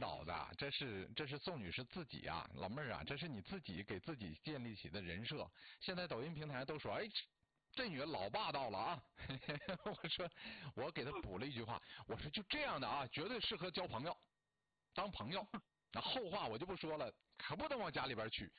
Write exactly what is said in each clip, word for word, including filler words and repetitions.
找的，这是这是宋女士自己啊，老妹儿啊，这是你自己给自己建立起的人设。现在抖音平台都说，哎，这女人老霸道了啊！我说，我给她补了一句话，我说就这样的啊，绝对适合交朋友，当朋友。那后话我就不说了，可不能往家里边去。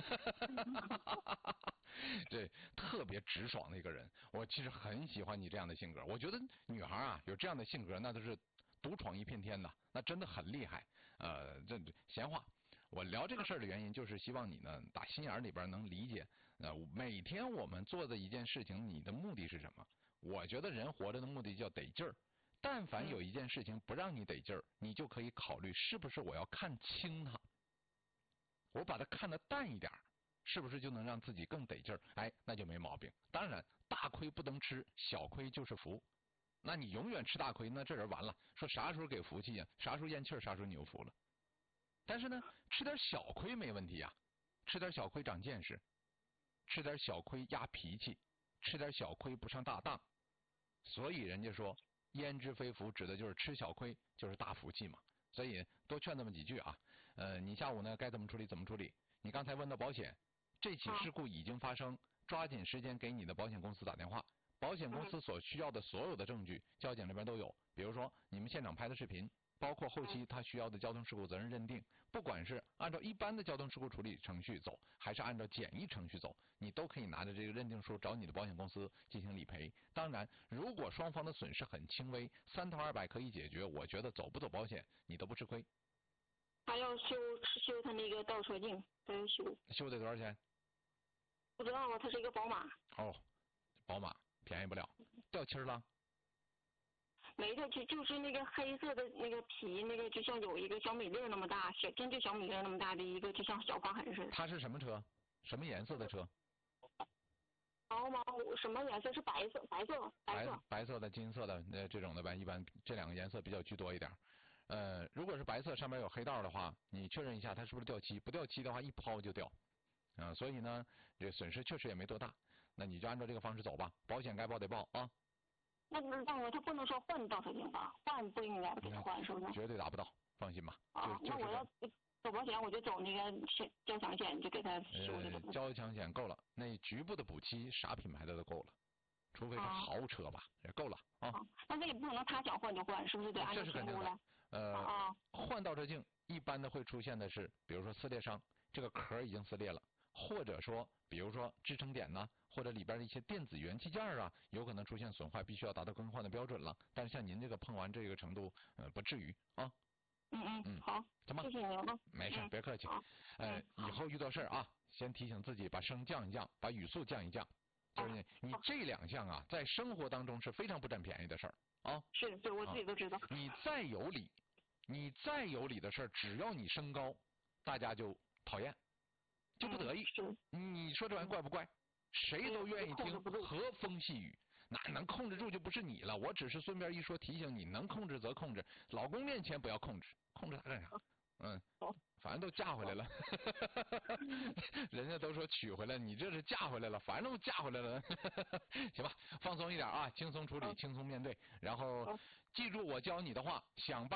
这特别直爽的一个人，我其实很喜欢你这样的性格。我觉得女孩啊有这样的性格，那都是独闯一片天呐，那真的很厉害。呃，这闲话，我聊这个事儿的原因就是希望你呢打心眼里边能理解。呃，每天我们做的一件事情，你的目的是什么？我觉得人活着的目的叫得劲儿。但凡有一件事情不让你得劲儿，你就可以考虑是不是我要看清它，我把它看得淡一点，是不是就能让自己更得劲儿？哎，那就没毛病。当然，大亏不能吃，小亏就是福。那你永远吃大亏，那这人完了。说啥时候给福气呀？啥时候咽气儿，啥时候你有福了。但是呢，吃点小亏没问题呀，吃点小亏长见识，吃点小亏压脾气，吃点小亏不上大当。所以人家说。焉知非福，指的就是吃小亏就是大福气嘛。所以多劝这么几句啊。呃，你下午呢该怎么处理怎么处理。你刚才问到保险，这起事故已经发生，抓紧时间给你的保险公司打电话。保险公司所需要的所有的证据，交警那边都有。比如说你们现场拍的视频，包括后期他需要的交通事故责任认定，不管是按照一般的交通事故处理程序走，还是按照简易程序走，你都可以拿着这个认定书找你的保险公司进行理赔。当然，如果双方的损失很轻微，三头二百可以解决，我觉得走不走保险你都不吃亏。 还要修修他那个倒车镜，还要修。 修得多少钱？ 不知道啊，它是一个宝马。 哦，宝马便宜不了，掉漆了。 没的，就就是那个黑色的那个皮，那个就像有一个小米粒那么大，小真就小米粒那么大的一个，就像小划痕似的。 它是什么车？什么颜色的车？ 宝马什么颜色？是白色，白色，白色， 白色的、金色的，呃，这种的吧，一般这两个颜色比较居多一点。呃，如果是白色上面有黑道的话，你确认一下它是不是掉漆，不掉漆的话一抛就掉。啊、呃，所以呢，这损失确实也没多大，那你就按照这个方式走吧，保险该报得报啊。 那不是，他不能说换倒车镜吧？换不应该给他换，是不是？ 绝对达不到，放心吧。 啊， 就那我要走保险，我就走那个交强险，就给他修这个。 呃，交强险够了，那局部的补漆啥品牌的都够了，除非是豪车吧，也够了啊。 啊，那这也不可能他想换就换，是不是得按照评估来？ 呃， 啊， 换倒车镜一般的会出现的是，比如说撕裂伤，这个壳已经撕裂了。或者说，比如说支撑点呢，或者里边的一些电子元器件啊，有可能出现损坏，必须要达到更换的标准了。但是像您这个碰完这个程度，呃，不至于啊。 嗯嗯嗯，好， 怎么？ 谢谢您啊。 没事，别客气。呃，以后遇到事儿啊，先提醒自己把声降一降，把语速降一降。就是你你这两项啊，在生活当中是非常不占便宜的事儿啊。 是，对我自己都知道。 你再有理，你再有理的事儿，只要你升高，大家就讨厌。就不得意， 嗯、 你说这玩意怪不怪？谁都愿意听和风细雨，哪能控制住就不是你了。我只是顺便一说，提醒你，能控制则控制，老公面前不要控制，控制他干啥？嗯，反正都嫁回来了，人家都说娶回来，你这是嫁回来了，反正都嫁回来了，行吧，放松一点啊，轻松处理，轻松面对，然后记住我教你的话，想办